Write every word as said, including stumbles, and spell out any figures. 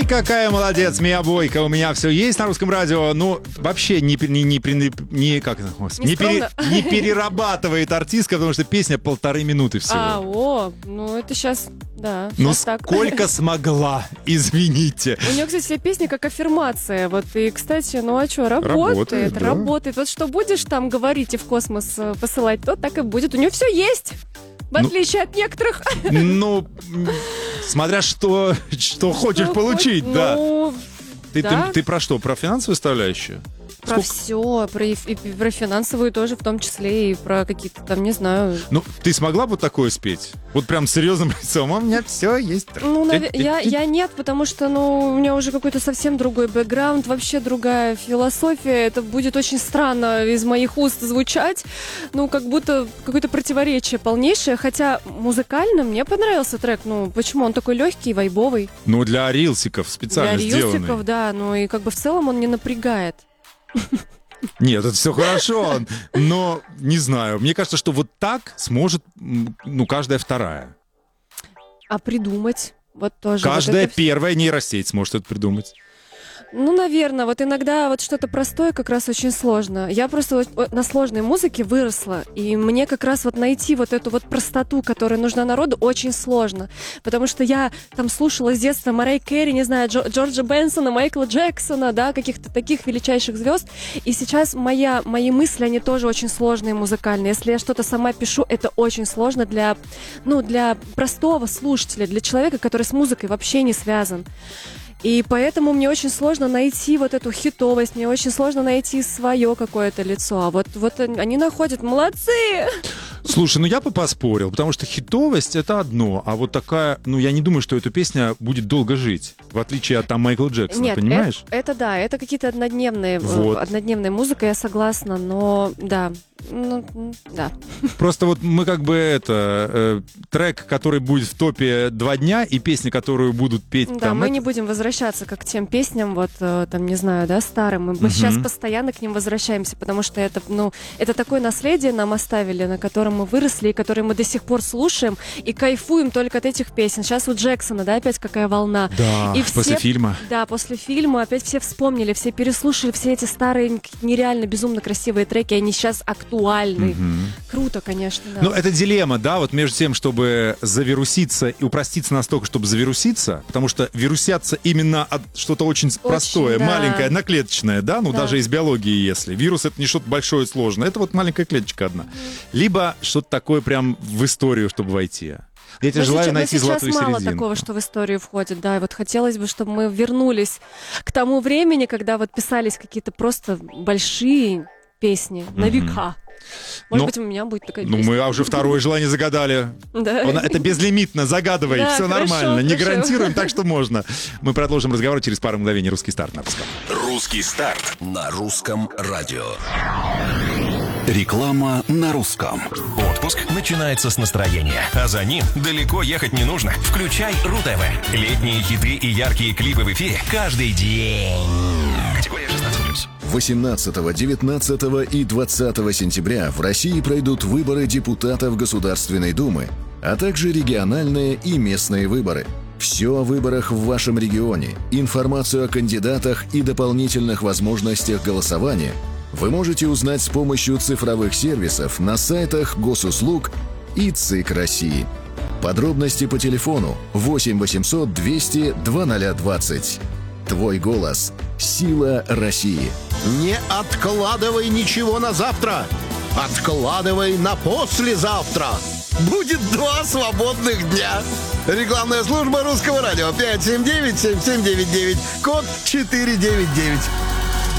Ай, какая молодец, Мия Бойко. У меня все есть на русском радио. Ну, вообще не, не, не, не, не, как, господи, не, пере, не перерабатывает артистка, потому что песня полторы минуты всего. А, о, ну это сейчас, да. Ну, так. сколько смогла, извините. У нее, кстати, все песни как аффирмация. Вот, и, кстати, ну а что, работает, работает. Да. работает. Вот что будешь там говорить и в космос посылать, то так и будет. У нее все есть. В отличие ну, от некоторых. Ну, смотря что, что хочешь что получить, хоть, да. Ну, ты, да. Ты, ты про что? Про финансовую составляющую? Про Сколько? все, про, и, и про финансовую тоже в том числе, и про какие-то там, не знаю. Ну, ты смогла бы такое спеть? Вот прям серьезным лицом, а у меня все есть. Ну, нав... я, я нет, потому что, ну, у меня уже какой-то совсем другой бэкграунд, вообще другая философия. Это будет очень странно из моих уст звучать. Ну, как будто какое-то противоречие полнейшее. Хотя музыкально мне понравился трек. Ну, почему? Он такой легкий, вайбовый. Ну, для рилсиков специально сделанный. Для рилсиков, да. Ну, и как бы в целом он не напрягает. Нет, это все хорошо, но не знаю. Мне кажется, что вот так сможет, ну, каждая вторая. А придумать? Вот тоже. Каждая вот это... первая нейросеть сможет это придумать. Ну, наверное, вот иногда вот что-то простое как раз очень сложно. Я просто на сложной музыке выросла, и мне как раз вот найти вот эту вот простоту, которая нужна народу, очень сложно. Потому что я там слушала с детства Мэрай Кэрри, не знаю, Джо- Джорджа Бенсона, Майкла Джексона, да, каких-то таких величайших звезд. И сейчас моя, мои мысли, они тоже очень сложные музыкальные. Если я что-то сама пишу, это очень сложно для, ну, для простого слушателя, для человека, который с музыкой вообще не связан. И поэтому мне очень сложно найти вот эту хитовость, мне очень сложно найти свое какое-то лицо. А вот, вот они находят, молодцы! Слушай, ну я бы поспорил, потому что хитовость — это одно, а вот такая, ну я не думаю, что эта песня будет долго жить, в отличие от там Майкла Джексона, Нет, понимаешь? Это, это да, это какие-то однодневные, вот. однодневная музыка, я согласна, но да, ну, да. Просто вот мы как бы это, э, трек, который будет в топе два дня, и песни, которую будут петь да, там... мы это... не будем возвращаться как к тем песням, вот там, не знаю, да, старым, мы угу. сейчас постоянно к ним возвращаемся, потому что это, ну, это такое наследие нам оставили, на котором мы выросли, и которые мы до сих пор слушаем и кайфуем только от этих песен. Сейчас у Джексона, да, опять какая волна. Да, и после все, фильма. Да, после фильма опять все вспомнили, все переслушали все эти старые, нереально безумно красивые треки, они сейчас актуальны. Угу. Круто, конечно, да. Ну, это дилемма, да, вот между тем, чтобы завируситься и упроститься настолько, чтобы завируситься, потому что вирусятся именно от что-то очень, очень простое, да. маленькое, одноклеточное, да, ну, да. даже из биологии, если. Вирус — это не что-то большое и сложное, это вот маленькая клеточка одна. Угу. Либо что-то такое прям в историю, чтобы войти. Я тебе но желаю сейчас, найти золотую середину. Сейчас мало такого, что в историю входит, да, и вот хотелось бы, чтобы мы вернулись к тому времени, когда вот писались какие-то просто большие песни mm-hmm. на века. Может но, быть, у меня будет такая ну, песня. Ну, мы уже второе желание загадали. Да. Он, это безлимитно, загадывай, да, все хорошо, нормально. Не хорошо. гарантируем, так что можно. Мы продолжим разговор через пару мгновений. Русский старт на русском. Русский старт на русском радио. Реклама на русском. Отпуск начинается с настроения, а за ним далеко ехать не нужно. Включай РУ-ТВ. Летние хиты и яркие клипы в эфире каждый день. Категория шестнадцать плюс. восемнадцатого, девятнадцатого и двадцатого сентября в России пройдут выборы депутатов Государственной Думы, а также региональные и местные выборы. Все о выборах в вашем регионе, информацию о кандидатах и дополнительных возможностях голосования вы можете узнать с помощью цифровых сервисов на сайтах Госуслуг и ЦИК России. Подробности по телефону восемь восемьсот двести двадцать двадцать. Твой голос – сила России. Не откладывай ничего на завтра. Откладывай на послезавтра. Будет два свободных дня. Рекламная служба Русского радио. пять семь девять семь семь девять девять. Код четыре девять девять.